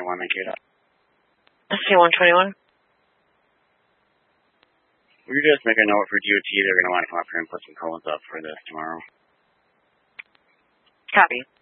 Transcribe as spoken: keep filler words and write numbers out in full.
one, thank you. S K one twenty-one. We're just making a note for D O T. They're going to want to come up here and put some cones up for this tomorrow. Copy.